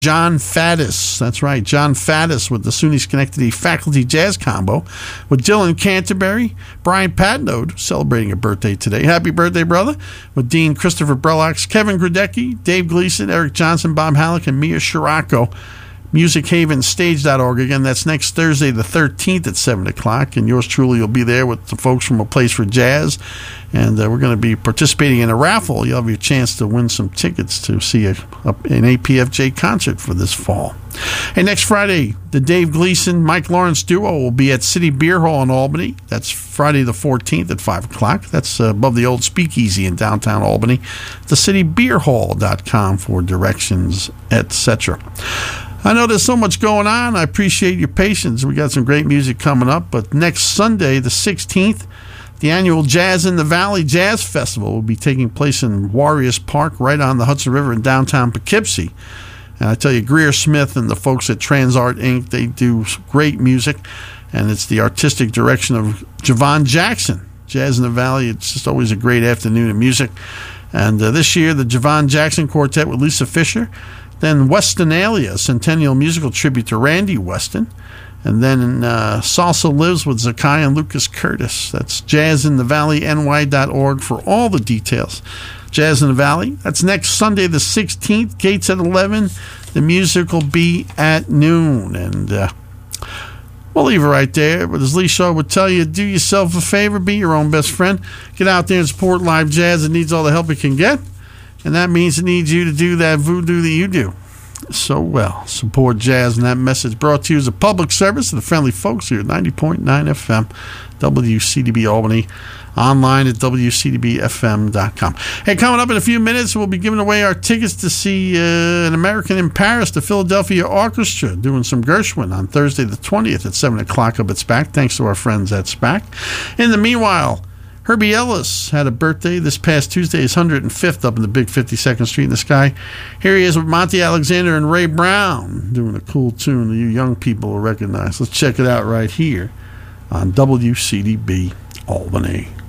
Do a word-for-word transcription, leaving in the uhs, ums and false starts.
John Faddis. That's right, John Faddis with the SUNY Schenectady Faculty Jazz Combo with Dylan Canterbury, Brian Padnode celebrating a birthday today. Happy birthday, brother. With Dean Christopher Brellox, Kevin Gradecki, Dave Gleason, Eric Johnson, Bob Halleck, and Mia Scirocco. music haven stage dot org. Again, that's next Thursday the thirteenth at seven o'clock, and yours truly will be there with the folks from A Place for Jazz, and uh, we're going to be participating in a raffle. You'll have your chance to win some tickets to see a, a, an A P F J concert for this fall. And next Friday, the Dave Gleason, Mike Lawrence duo will be at City Beer Hall in Albany. That's Friday the fourteenth at five o'clock. That's uh, above the old Speakeasy in downtown Albany. The city beer hall dot com for directions, et cetera. I know there's so much going on. I appreciate your patience. We got some great music coming up. But next Sunday, the sixteenth, the annual Jazz in the Valley Jazz Festival will be taking place in Warriors Park right on the Hudson River in downtown Poughkeepsie. And I tell you, Greer Smith and the folks at Transart Incorporated, they do great music. And it's the artistic direction of Javon Jackson. Jazz in the Valley, it's just always a great afternoon of music. And uh, this year, the Javon Jackson Quartet with Lisa Fisher. Then Westonalia, Centennial Musical Tribute to Randy Weston. And then uh, Salsa Lives with Zakai and Lucas Curtis. That's jazz in the valley N Y dot org for all the details. Jazz in the Valley. That's next Sunday the sixteenth. Gates at eleven. The music will be at noon. And uh, we'll leave it right there. But as Lee Shaw would tell you, do yourself a favor. Be your own best friend. Get out there and support live jazz. It needs all the help it can get. And that means it needs you to do that voodoo that you do so well. Support jazz, and that message brought to you as a public service of the friendly folks here at ninety point nine F M, W C D B Albany, online at W C D B F M dot com. Hey, coming up in a few minutes, we'll be giving away our tickets to see uh, An American in Paris, the Philadelphia Orchestra, doing some Gershwin on Thursday the twentieth at seven o'clock up at SPAC, thanks to our friends at SPAC. In the meanwhile, Herbie Ellis had a birthday this past Tuesday, his one hundred fifth up in the big fifty-second Street in the Sky. Here he is with Monty Alexander and Ray Brown doing a cool tune that you young people will recognize. Let's check it out right here on W C D B Albany.